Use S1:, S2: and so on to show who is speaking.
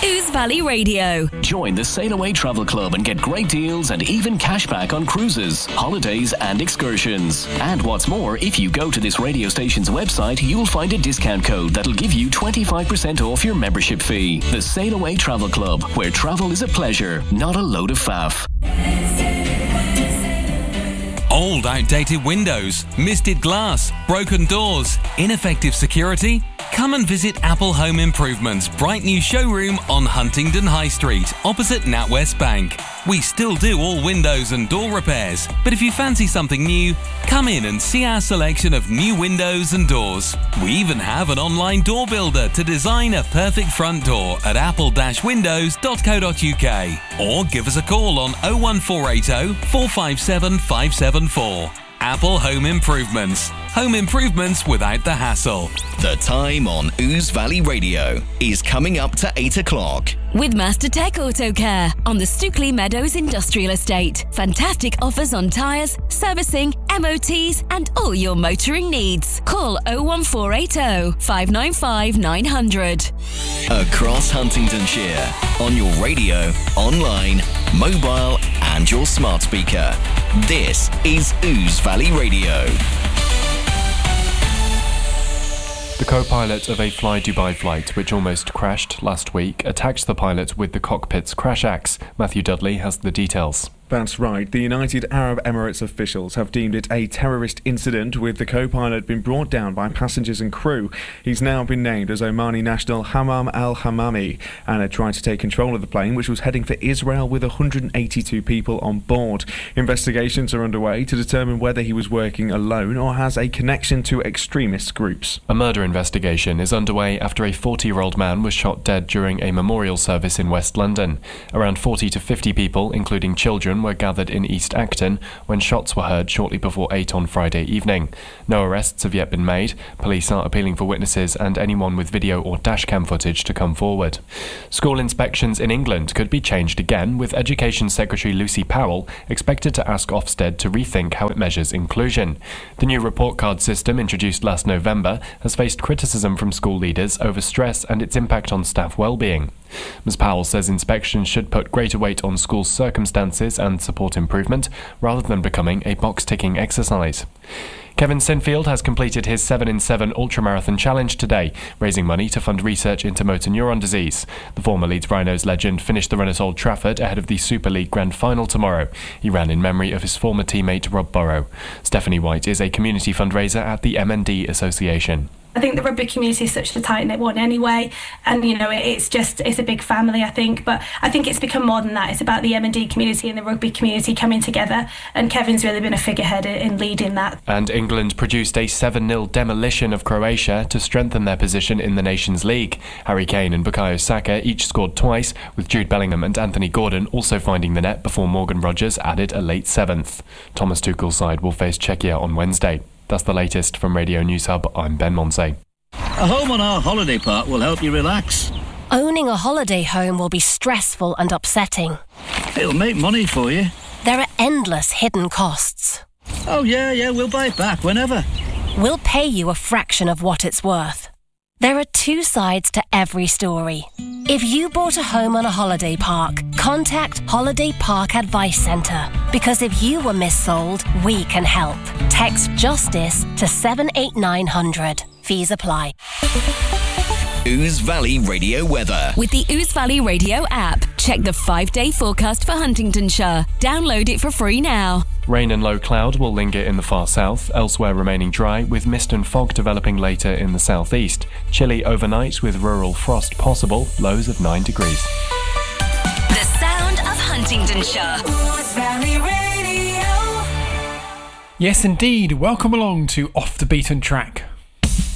S1: Ouse Valley Radio.
S2: Join the Sail Away Travel Club and get great deals and even cash back on cruises, holidays and excursions. And what's more, if you go to this radio station's website, you'll find a discount code that'll give you 25% off your membership fee. The Sail Away Travel Club, where travel is a pleasure, not a load of faff.
S3: Old, outdated windows, misted glass, broken doors, ineffective security? Come and visit Apple Home Improvements' bright new showroom on Huntingdon High Street, opposite NatWest Bank. We still do all windows and door repairs, but if you fancy something new, come in and see our selection of new windows and doors. We even have an online door builder to design a perfect front door at apple-windows.co.uk, or give us a call on 01480 457 574. Apple Home Improvements. Home improvements without the hassle.
S4: The time on Ouse Valley Radio is coming up to 8 o'clock.
S1: With Master Tech Auto Care on the Stookley Meadows Industrial Estate. Fantastic offers on tyres, servicing, MOTs and all your motoring needs. Call 01480 595 900.
S4: Across Huntingdonshire, on your radio, online, mobile and your smart speaker. This is Ouse Valley Radio.
S5: The co-pilot of a Fly Dubai flight, which almost crashed last week, attacked the pilot with the cockpit's crash axe. Matthew Dudley has the details.
S6: That's right. The United Arab Emirates officials have deemed it a terrorist incident, with the co-pilot being brought down by passengers and crew. He's now been named as Omani national Hammam al-Hammami and had tried to take control of the plane, which was heading for Israel with 182 people on board. Investigations are underway to determine whether he was working alone or has a connection to extremist groups.
S5: A murder investigation is underway after a 40-year-old man was shot dead during a memorial service in West London. Around 40 to 50 people, including children, were gathered in East Acton when shots were heard shortly before 8 on Friday evening. No arrests have yet been made. Police are appealing for witnesses and anyone with video or dashcam footage to come forward. School inspections in England could be changed again, with Education Secretary Lucy Powell expected to ask Ofsted to rethink how it measures inclusion. The new report card system, introduced last November, has faced criticism from school leaders over stress and its impact on staff well-being. Ms Powell says inspections should put greater weight on schools' circumstances and support improvement, rather than becoming a box-ticking exercise. Kevin Sinfield has completed his 7-in-7 ultramarathon challenge today, raising money to fund research into motor neuron disease. The former Leeds Rhinos legend finished the run at Old Trafford ahead of the Super League Grand Final tomorrow. He ran in memory of his former teammate Rob Burrow. Stephanie White is a community fundraiser at the MND Association.
S7: I think the rugby community is such a tight-knit one anyway, and it's a big family, I think, but I think it's become more than that. It's about the M&D community and the rugby community coming together, and Kevin's really been a figurehead in leading that.
S5: And England produced a 7-0 demolition of Croatia to strengthen their position in the Nations League. Harry Kane and Bukayo Saka each scored twice, with Jude Bellingham and Anthony Gordon also finding the net before Morgan Rogers added a late 7th. Thomas Tuchel's side will face Czechia on Wednesday. That's the latest from Radio News Hub. I'm Ben Monsey.
S8: A home on our holiday park will help you relax.
S9: Owning a holiday home will be stressful and upsetting.
S8: It'll make money for you.
S9: There are endless hidden costs.
S8: Oh yeah, we'll buy it back whenever.
S9: We'll pay you a fraction of what it's worth. There are two sides to every story. If you bought a home on a holiday park, contact Holiday Park Advice Centre, because if you were missold, we can help. Text JUSTICE to 78900. Fees apply.
S4: Ouse Valley Radio weather.
S1: With the Ouse Valley Radio app, check the 5-day forecast for Huntingdonshire. Download it for free now.
S5: Rain and low cloud will linger in the far south, elsewhere remaining dry, with mist and fog developing later in the southeast. Chilly overnight with rural frost possible, lows of 9 degrees.
S1: The sound of Huntingdonshire. Ouse Valley Radio.
S10: Yes, indeed. Welcome along to Off the Beaten Track.